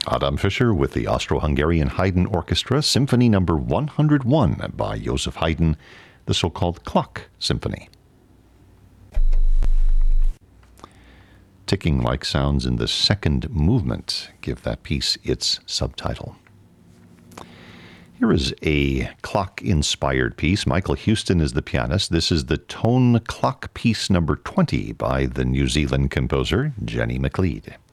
Adam Fischer with the Austro-Hungarian Haydn Orchestra, Symphony No. 101 by Joseph Haydn, the so-called Clock Symphony. Ticking-like sounds in the second movement give that piece its subtitle. Here is a clock-inspired piece. Michael Houston is the pianist. This is the Tone Clock Piece No. 20 by the New Zealand composer Jenny McLeod.